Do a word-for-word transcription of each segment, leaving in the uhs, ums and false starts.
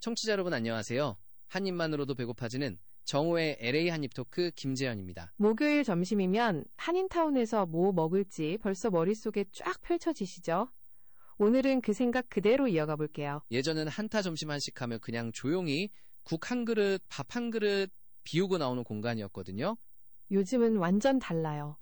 청취자 여러분 안녕하세요. 한 입만으로도 배고파지는 정오의 엘에이 한입 토크 김재현입니다. 목요일 점심이면 한인타운에서 뭐 먹을지 벌써 머릿속에 쫙 펼쳐지시죠? 오늘은 그 생각 그대로 이어가 볼게요. 예전엔 한타 점심 한식 하면 그냥 조용히 국 한 그릇, 밥 한 그릇 비우고 나오는 공간이었거든요. 요즘은 완전 달라요.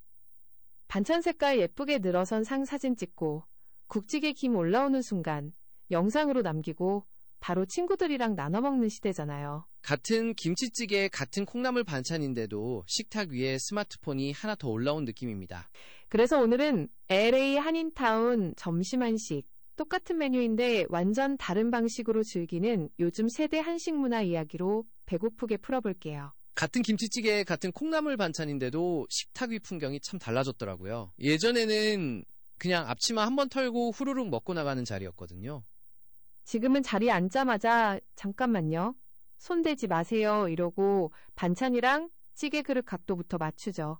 반찬 색깔 예쁘게 늘어선 상 사진 찍고 국찌개 김 올라오는 순간 영상으로 남기고 바로 친구들이랑 나눠 먹는 시대잖아요. 같은 김치찌개, 같은 콩나물 반찬인데도 식탁 위에 스마트폰이 하나 더 올라온 느낌입니다. 그래서 오늘은 엘에이 한인타운 점심 한식, 똑같은 메뉴인데 완전 다른 방식으로 즐기는 요즘 세대 한식 문화 이야기로 배고프게 풀어볼게요. 같은 김치찌개, 같은 콩나물 반찬인데도 식탁 위 풍경이 참 달라졌더라고요. 예전에는 그냥 앞치마 한번 털고 후루룩 먹고 나가는 자리였거든요. 지금은 자리에 앉자마자 잠깐만요. 손대지 마세요 이러고 반찬이랑 찌개 그릇 각도부터 맞추죠.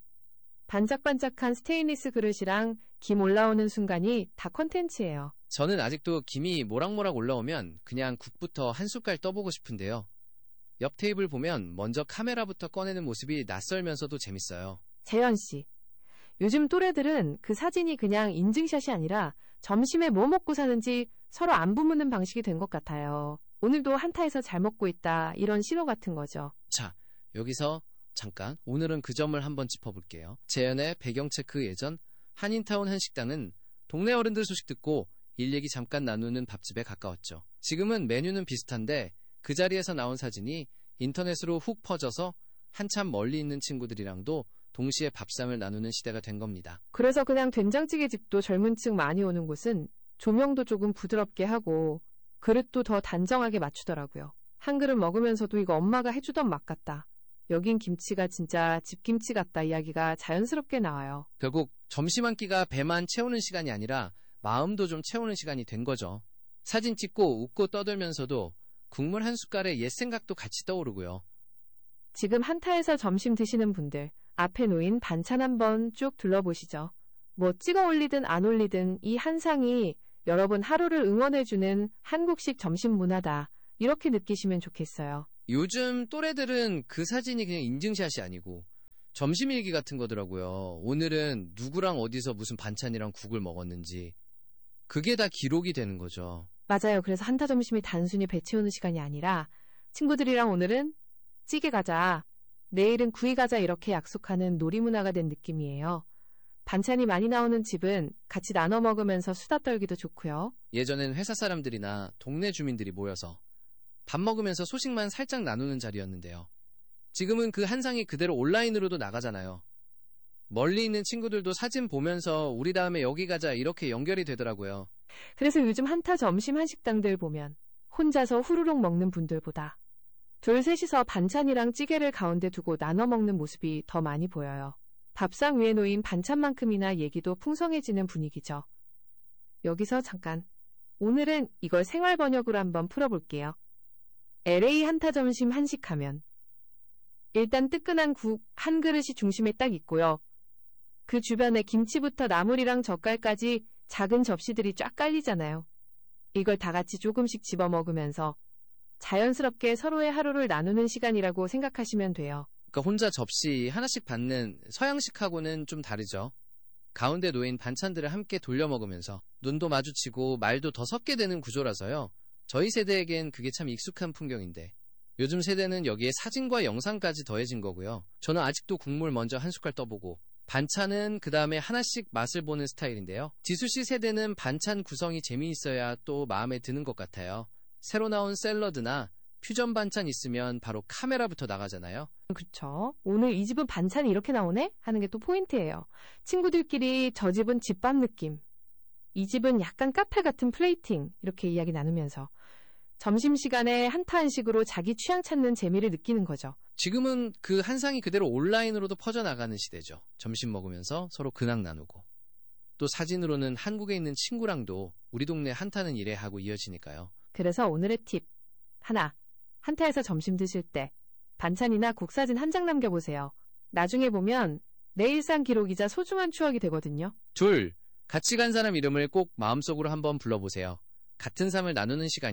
반짝반짝한 스테인리스 그릇이랑 김 올라오는 순간이 다 콘텐츠예요. 저는 아직도 김이 모락모락 올라오면 그냥 국부터 한 숟갈 떠보고 싶은데요. 옆 테이블 보면 먼저 카메라부터 꺼내는 모습이 낯설면서도 재밌어요. 재현씨, 요즘 또래들은 그 사진이 그냥 인증샷이 아니라 점심에 뭐 먹고 사는지 서로 안부 묻는 방식이 된 것 같아요. 오늘도 한타에서 잘 먹고 있다 이런 신호 같은 거죠. 자, 여기서 잠깐 오늘은 그 점을 한번 짚어볼게요. 재현의 배경체크 예전 한인타운 한식당은 동네 어른들 소식 듣고 일 얘기 잠깐 나누는 밥집에 가까웠죠. 지금은 메뉴는 비슷한데 그 자리에서 나온 사진이 인터넷으로 훅 퍼져서 한참 멀리 있는 친구들이랑도 동시에 밥상을 나누는 시대가 된 겁니다. 그래서 그냥 된장찌개 집도 젊은 층 많이 오는 곳은 조명도 조금 부드럽게 하고 그릇도 더 단정하게 맞추더라고요. 한 그릇 먹으면서도 이거 엄마가 해주던 맛 같다. 여긴 김치가 진짜 집김치 같다 이야기가 자연스럽게 나와요. 결국 점심 한 끼가 배만 채우는 시간이 아니라 마음도 좀 채우는 시간이 된 거죠. 사진 찍고 웃고 떠들면서도 국물 한 숟갈에 옛 생각도 같이 떠오르고요. 지금 한타에서 점심 드시는 분들 앞에 놓인 반찬 한번 쭉 둘러보시죠. 뭐 찍어 올리든 안 올리든 이 한 상이 여러분 하루를 응원해주는 한국식 점심 문화다. 이렇게 느끼시면 좋겠어요. 요즘 또래들은 그 사진이 그냥 인증샷이 아니고 점심일기 같은 거더라고요. 오늘은 누구랑 어디서 무슨 반찬이랑 국을 먹었는지 그게 다 기록이 되는 거죠. 맞아요. 그래서 한타 점심이 단순히 배 채우는 시간이 아니라 친구들이랑 오늘은 찌개 가자, 내일은 구이 가자 이렇게 약속하는 놀이 문화가 된 느낌이에요. 반찬이 많이 나오는 집은 같이 나눠 먹으면서 수다 떨기도 좋고요. 예전엔 회사 사람들이나 동네 주민들이 모여서 밥 먹으면서 소식만 살짝 나누는 자리였는데요. 지금은 그 한 상이 그대로 온라인으로도 나가잖아요. 멀리 있는 친구들도 사진 보면서 우리 다음에 여기 가자 이렇게 연결이 되더라고요. 그래서 요즘 한타 점심 한식당들 보면 혼자서 후루룩 먹는 분들보다 둘 셋이서 반찬이랑 찌개를 가운데 두고 나눠 먹는 모습이 더 많이 보여요. 밥상 위에 놓인 반찬만큼이나 얘기도 풍성해지는 분위기죠. 여기서 잠깐 오늘은 이걸 생활 번역으로 한번 풀어볼게요. 엘에이 한타 점심 한식하면 일단 뜨끈한 국 한 그릇이 중심에 딱 있고요. 그 주변에 김치부터 나물이랑 젓갈까지 작은 접시들이 쫙 깔리잖아요. 이걸 다 같이 조금씩 집어 먹으면서 자연스럽게 서로의 하루를 나누는 시간이라고 생각하시면 돼요. 그러니까 혼자 접시 하나씩 받는 서양식하고는 좀 다르죠. 가운데 놓인 반찬들을 함께 돌려 먹으면서 눈도 마주치고 말도 더 섞게 되는 구조라서요. 저희 세대에겐 그게 참 익숙한 풍경인데 요즘 세대는 여기에 사진과 영상까지 더해진 거고요. 저는 아직도 국물 먼저 한 숟갈 떠보고 반찬은 그 다음에 하나씩 맛을 보는 스타일인데요. 지수씨 세대는 반찬 구성이 재미있어야 또 마음에 드는 것 같아요. 새로 나온 샐러드나 퓨전 반찬 있으면 바로 카메라부터 나가잖아요. 그쵸. 오늘 이 집은 반찬이 이렇게 나오네? 하는 게 또 포인트예요. 친구들끼리 저 집은 집밥 느낌, 이 집은 약간 카페 같은 플레이팅 이렇게 이야기 나누면서 점심시간에 한타 한식으로 자기 취향 찾는 재미를 느끼는 거죠. 지금은 그 한 상이 그대로 온라인으로도 퍼져나가는 시대죠. 점심 먹으면서 서로 근황 나누고 또 사진으로는 한국에 있는 친구랑도 우리 동네 한타는 이래 하고 이어지니까요. 그래서 오늘의 팁 하나, 한타에서 점심 드실 때 반찬이나 국 사진 한 장 남겨보세요. 나중에 보면 내 일상 기록이자 소중한 추억이 되거든요. 둘, 같이 간 사람 이름을 꼭 마음속으로 한번 불러보세요. 같은 삶을 나누는 시간이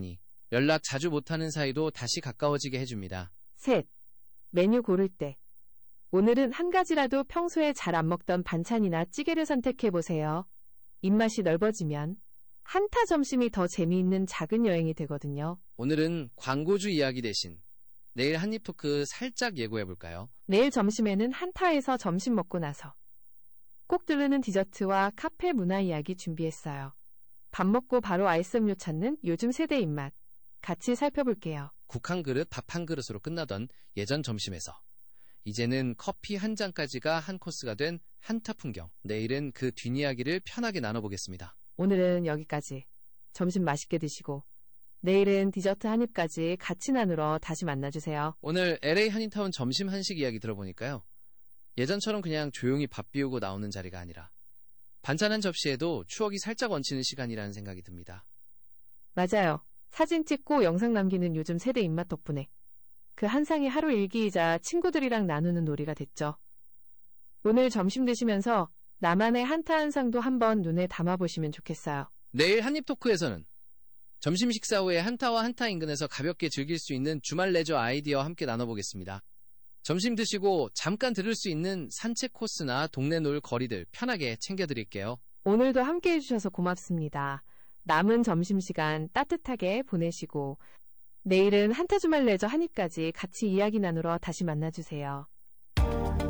연락 자주 못하는 사이도 다시 가까워지게 해줍니다. 셋. 메뉴 고를 때. 오늘은 한 가지라도 평소에 잘 안 먹던 반찬이나 찌개를 선택해보세요. 입맛이 넓어지면 한타 점심이 더 재미있는 작은 여행이 되거든요. 오늘은 광고주 이야기 대신 내일 한입 토크 살짝 예고해볼까요? 내일 점심에는 한타에서 점심 먹고 나서 꼭 들르는 디저트와 카페 문화 이야기 준비했어요. 밥 먹고 바로 아이스 음료 찾는 요즘 세대 입맛. 같이 살펴볼게요. 국 한 그릇, 밥 한 그릇으로 끝나던 예전 점심에서 이제는 커피 한 잔까지가 한 코스가 된 한타 풍경. 내일은 그 뒷이야기를 편하게 나눠보겠습니다. 오늘은 여기까지. 점심 맛있게 드시고 내일은 디저트 한 입까지 같이 나누러 다시 만나주세요. 오늘 엘에이 한인타운 점심 한식 이야기 들어보니까요. 예전처럼 그냥 조용히 밥 비우고 나오는 자리가 아니라 반찬 한 접시에도 추억이 살짝 얹히는 시간이라는 생각이 듭니다. 맞아요. 사진 찍고 영상 남기는 요즘 세대 입맛 덕분에 그 한 상이 하루 일기이자 친구들이랑 나누는 놀이가 됐죠. 오늘 점심 드시면서 나만의 한타 한 상도 한번 눈에 담아보시면 좋겠어요. 내일 한입 토크에서는 점심 식사 후에 한타와 한타 인근에서 가볍게 즐길 수 있는 주말 레저 아이디어와 함께 나눠보겠습니다. 점심 드시고 잠깐 들을 수 있는 산책 코스나 동네 놀 거리들 편하게 챙겨드릴게요. 오늘도 함께 해주셔서 고맙습니다. 남은 점심시간 따뜻하게 보내시고 내일은 한타 주말 레저 한입까지 같이 이야기 나누러 다시 만나주세요.